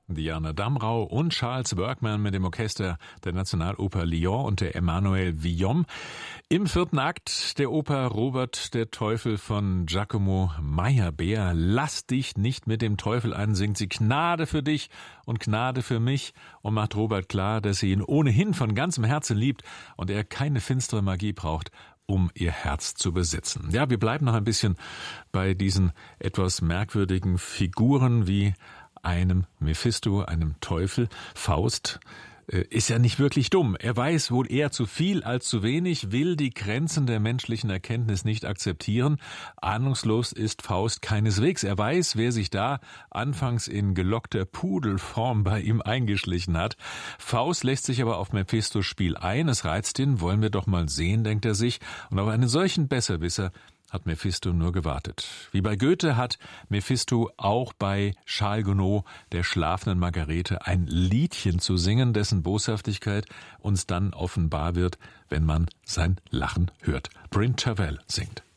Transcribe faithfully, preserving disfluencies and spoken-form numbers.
Diana Damrau und Charles Workman mit dem Orchester der Nationaloper Lyon und der Emmanuel Villaume. Im vierten Akt der Oper Robert der Teufel von Giacomo Meyerbeer. Lass dich nicht mit dem Teufel ein, singt sie Gnade für dich und Gnade für mich und macht Robert klar, dass sie ihn ohnehin von ganzem Herzen liebt und er keine finstere Magie braucht, um ihr Herz zu besitzen. Ja, wir bleiben noch ein bisschen bei diesen etwas merkwürdigen Figuren wie einem Mephisto, einem Teufel. Faust äh, ist ja nicht wirklich dumm. Er weiß wohl eher zu viel als zu wenig, will die Grenzen der menschlichen Erkenntnis nicht akzeptieren. Ahnungslos ist Faust keineswegs. Er weiß, wer sich da anfangs in gelockter Pudelform bei ihm eingeschlichen hat. Faust lässt sich aber auf Mephistos Spiel ein. Es reizt ihn, wollen wir doch mal sehen, denkt er sich. Und auf einen solchen Besserwisser hat Mephisto nur gewartet. Wie bei Goethe hat Mephisto auch bei Charles Gounod, der schlafenden Margarete, ein Liedchen zu singen, dessen Boshaftigkeit uns dann offenbar wird, wenn man sein Lachen hört. Bryn Tervel singt.